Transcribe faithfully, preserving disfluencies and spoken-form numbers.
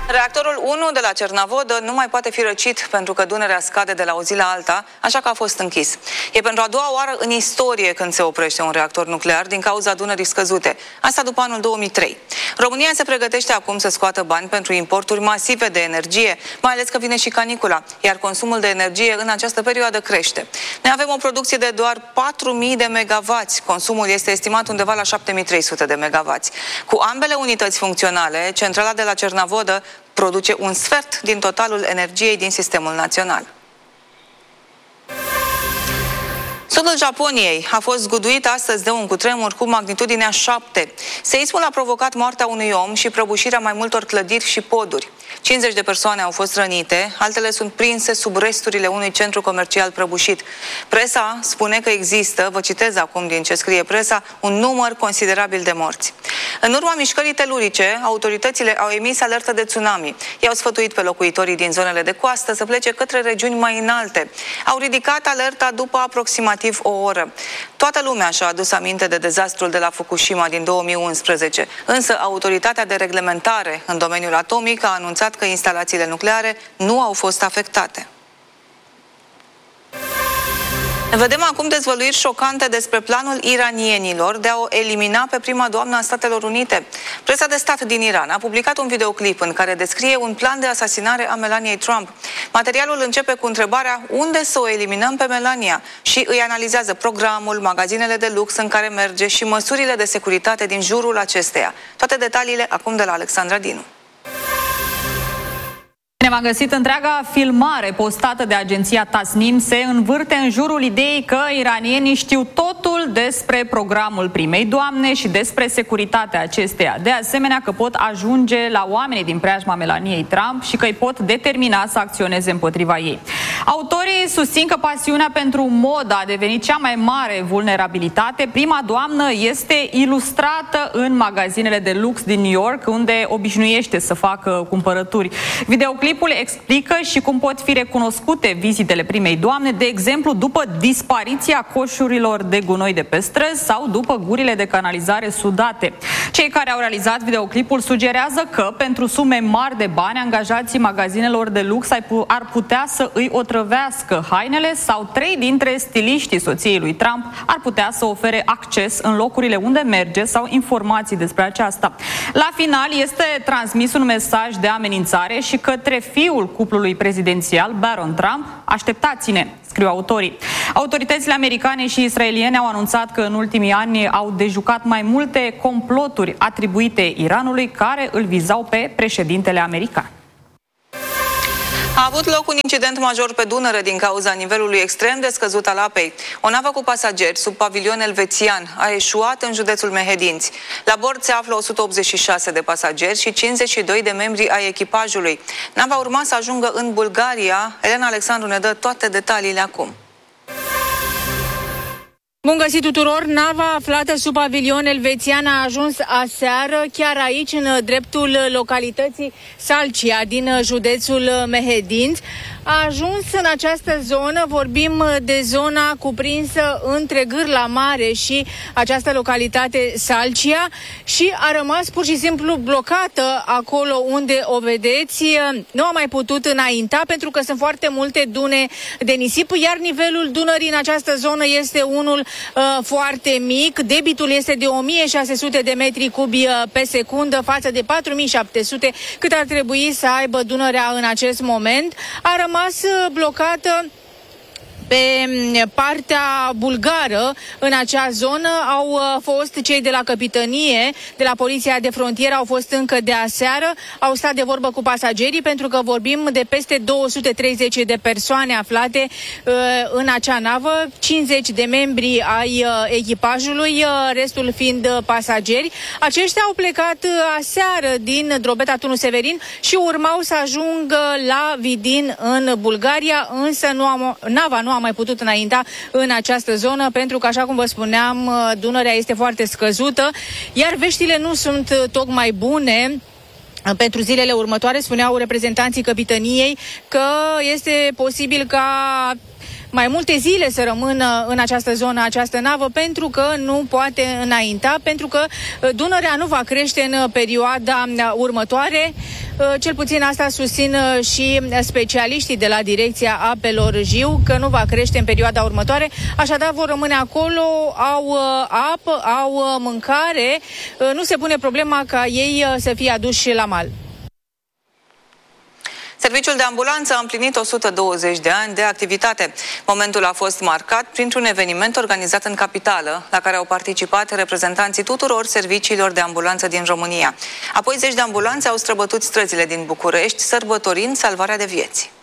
Reactorul unu de la Cernavodă nu mai poate fi răcit pentru că Dunărea scade de la o zi la alta, așa că a fost închis. E pentru a doua oară în istorie când se oprește un reactor nuclear din cauza Dunării scăzute. Asta după anul două mii trei. România se pregătește acum să scoată bani pentru importuri masive de energie, mai ales că vine și canicula, iar consumul de energie în această perioadă crește. Noi avem o producție de doar patru mii de megavați. Consumul este estimat undeva la șapte mii trei sute de megavați. Cu ambele unități funcționale, centrala de la Cernavodă produce un sfert din totalul energiei din sistemul național. Sudul Japoniei a fost zguduit astăzi de un cutremur cu magnitudinea șapte. Seismul a provocat moartea unui om și prăbușirea mai multor clădiri și poduri. cincizeci de persoane au fost rănite, altele sunt prinse sub resturile unui centru comercial prăbușit. Presa spune că există, vă citez acum din ce scrie presa, un număr considerabil de morți. În urma mișcării telurice, autoritățile au emis alertă de tsunami. I-au sfătuit pe locuitorii din zonele de coastă să plece către regiuni mai înalte. Au ridicat alerta după aproximativ o oră. Toată lumea și-a adus aminte de dezastrul de la Fukushima din două mii unsprezece, însă autoritatea de reglementare în domeniul atomic a anunțat că instalațiile nucleare nu au fost afectate. Vedem acum dezvăluiri șocante despre planul iranienilor de a o elimina pe prima doamnă a Statelor Unite. Presa de stat din Iran a publicat un videoclip în care descrie un plan de asasinare a Melaniei Trump. Materialul începe cu întrebarea unde să o eliminăm pe Melania și îi analizează programul, magazinele de lux în care merge și măsurile de securitate din jurul acesteia. Toate detaliile acum de la Alexandra Dinu. Ne-am găsit întreaga filmare postată de agenția Tasnim se învârte în jurul ideii că iranienii știu totul despre programul primei doamne și despre securitatea acesteia. De asemenea că pot ajunge la oamenii din preajma Melaniei Trump și că îi pot determina să acționeze împotriva ei. Autorii susțin că pasiunea pentru modă a devenit cea mai mare vulnerabilitate. Prima doamnă este ilustrată în magazinele de lux din New York, unde obișnuiește să facă cumpărături. Videoclipul explică și cum pot fi recunoscute vizitele primei doamne, de exemplu după dispariția coșurilor de gunoi de pe străzi sau după gurile de canalizare sudate. Cei care au realizat videoclipul sugerează că pentru sume mari de bani angajații magazinelor de lux ar putea să îi otrăvească hainele sau trei dintre stiliștii soției lui Trump ar putea să ofere acces în locurile unde merge sau informații despre aceasta. La final este transmis un mesaj de amenințare și către fiul cuplului prezidențial, Baron Trump: așteptați-ne, scriu autorii. Autoritățile americane și israeliene au anunțat că în ultimii ani au dejucat mai multe comploturi atribuite Iranului care îl vizau pe președintele american. A avut loc un incident major pe Dunăre din cauza nivelului extrem de scăzut al apei. O navă cu pasageri sub pavilion elvețian a eșuat în județul Mehedinți. La bord se află o sută optzeci și șase de pasageri și cincizeci și doi de membri ai echipajului. Nava urma să ajungă în Bulgaria. Elena Alexandru ne dă toate detaliile acum. Bun găsit tuturor! Nava aflată sub pavilion elvețian a ajuns aseară chiar aici, în dreptul localității Salcia din județul Mehedinți. A ajuns în această zonă, vorbim de zona cuprinsă între Gârla Mare și această localitate Salcia, și a rămas pur și simplu blocată acolo unde o vedeți. Nu a mai putut înainta pentru că sunt foarte multe dune de nisip, iar nivelul Dunării în această zonă este unul uh, foarte mic. Debitul este de o mie șase sute de metri cubi pe secundă față de patru mii șapte sute cât ar trebui să aibă Dunărea în acest moment. A rămas blocată pe partea bulgară. În acea zonă au fost cei de la Capitanie, de la Poliția de Frontieră, au fost încă de aseară, au stat de vorbă cu pasagerii, pentru că vorbim de peste două sute treizeci de persoane aflate uh, în acea navă, cincizeci de membri ai uh, echipajului, uh, restul fiind uh, pasageri. Aceștia au plecat uh, aseară din Drobeta Tunu Severin și urmau să ajungă la Vidin în Bulgaria, însă nu am, nava nu a mai putut înainta în această zonă, pentru că, așa cum vă spuneam, Dunărea este foarte scăzută, iar veștile nu sunt tocmai bune. Pentru zilele următoare spuneau reprezentanții Capitaniei că este posibil ca mai multe zile să rămână în această zonă această navă, pentru că nu poate înainta, pentru că Dunărea nu va crește în perioada următoare. Cel puțin asta susțin și specialiștii de la Direcția Apelor Jiu, că nu va crește în perioada următoare, așadar vor rămâne acolo, au apă, au mâncare, nu se pune problema ca ei să fie aduși la mal. Serviciul de ambulanță a împlinit o sută douăzeci de ani de activitate. Momentul a fost marcat printr-un eveniment organizat în capitală, la care au participat reprezentanții tuturor serviciilor de ambulanță din România. Apoi zeci de ambulanțe au străbătut străzile din București, sărbătorind salvarea de vieți.